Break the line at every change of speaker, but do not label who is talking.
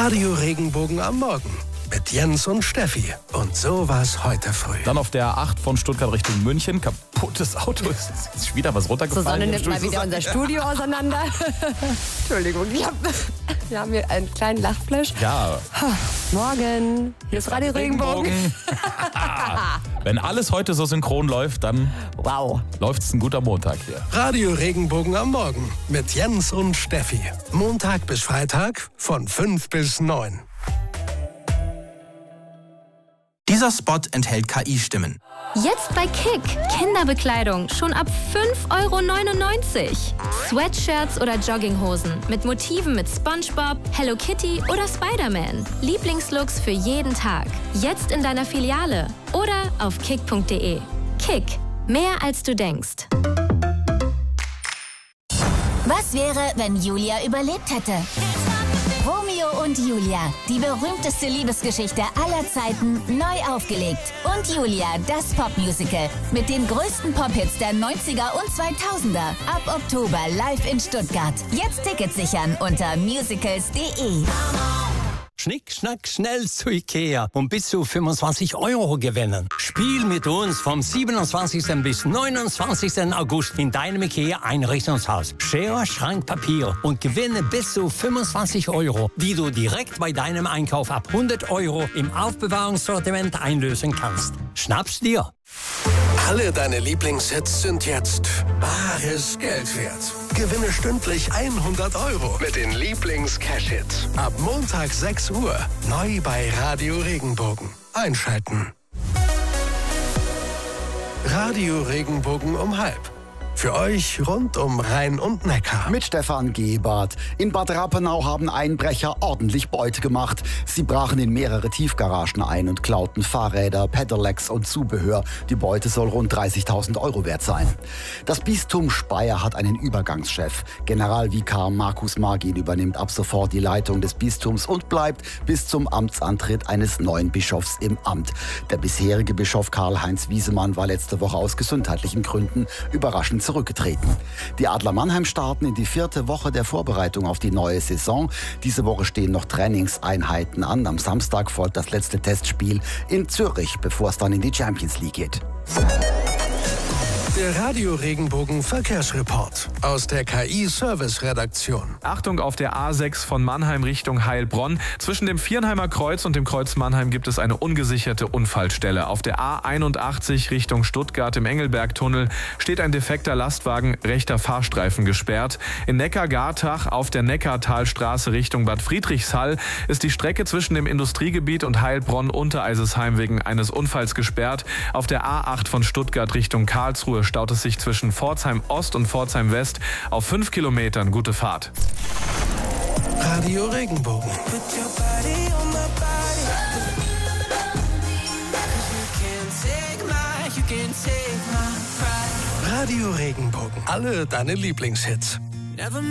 Radio Regenbogen am Morgen mit Jens und Steffi. Und so war's heute früh.
Dann auf der A8 von Stuttgart Richtung München. Kaputtes Auto. Ist wieder was runtergefallen.
Susanne nimmt mal wieder unser Studio auseinander. Entschuldigung, wir haben hier einen kleinen Lachflash.
Ja.
Morgen, hier ist Radio Regenbogen.
Wenn alles heute so synchron läuft, dann
Wow.
läuft's ein guter Montag hier.
Radio Regenbogen am Morgen mit Jens und Steffi. Montag bis Freitag von 5 bis 9.
Dieser Spot enthält KI-Stimmen.
Jetzt bei Kick. Kinderbekleidung schon ab 5,99 €. Sweatshirts oder Jogginghosen mit Motiven mit SpongeBob, Hello Kitty oder Spider-Man. Lieblingslooks für jeden Tag. Jetzt in deiner Filiale oder auf kick.de. Kick. Mehr als du denkst.
Was wäre, wenn Julia überlebt hätte? Romeo und Julia, die berühmteste Liebesgeschichte aller Zeiten, neu aufgelegt. Und Julia, das Popmusical mit den größten Pop-Hits der 90er und 2000er. Ab Oktober live in Stuttgart. Jetzt Tickets sichern unter musicals.de.
Schnick, schnack, schnell zu Ikea und bis zu 25 € gewinnen. Spiel mit uns vom 27. bis 29. August in deinem Ikea-Einrichtungshaus. Schere, Schrank, Papier und gewinne bis zu 25 €, die du direkt bei deinem Einkauf ab 100 € im Aufbewahrungssortiment einlösen kannst. Schnapp's dir!
Alle deine Lieblingshits sind jetzt bares Geld wert. Gewinne stündlich 100 € mit den Lieblings-Cash-Hits. Ab Montag 6 Uhr neu bei Radio Regenbogen. Einschalten. Radio Regenbogen um 12:30. Für euch rund um Rhein und Neckar.
Mit Stefan Gebert. In Bad Rappenau haben Einbrecher ordentlich Beute gemacht. Sie brachen in mehrere Tiefgaragen ein und klauten Fahrräder, Pedelecs und Zubehör. Die Beute soll rund 30.000 € wert sein. Das Bistum Speyer hat einen Übergangschef. Generalvikar Markus Margin übernimmt ab sofort die Leitung des Bistums und bleibt bis zum Amtsantritt eines neuen Bischofs im Amt. Der bisherige Bischof Karl-Heinz Wiesemann war letzte Woche aus gesundheitlichen Gründen überraschend zurückgetreten. Die Adler Mannheim starten in die 4. Woche der Vorbereitung auf die neue Saison. Diese Woche stehen noch Trainingseinheiten an. Am Samstag folgt das letzte Testspiel in Zürich, bevor es dann in die Champions League geht.
Der Radio Regenbogen Verkehrsreport aus der KI-Service-Redaktion.
Achtung, auf der A6 von Mannheim Richtung Heilbronn. Zwischen dem Viernheimer Kreuz und dem Kreuz Mannheim gibt es eine ungesicherte Unfallstelle. Auf der A81 Richtung Stuttgart im Engelbergtunnel steht ein defekter Lastwagen, rechter Fahrstreifen gesperrt. In Neckar-Gartach auf der Neckartalstraße Richtung Bad Friedrichshall ist die Strecke zwischen dem Industriegebiet und Heilbronn-Untereisesheim wegen eines Unfalls gesperrt. Auf der A8 von Stuttgart Richtung Karlsruhe staut es sich zwischen Pforzheim Ost und Pforzheim West auf 5 Kilometern. Gute Fahrt.
Radio Regenbogen. Radio Regenbogen. Alle deine Lieblingshits.